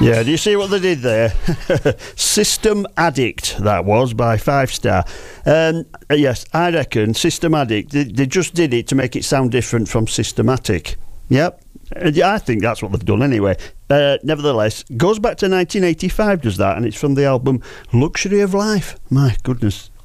Yeah, do you see what they did there? System Addict, that was, by Five Star. Yes, I reckon System Addict, they just did it to make it sound different from Systematic. Yep. I think that's what they've done anyway. Nevertheless, goes back to 1985, does that, and it's from the album Luxury of Life. My goodness,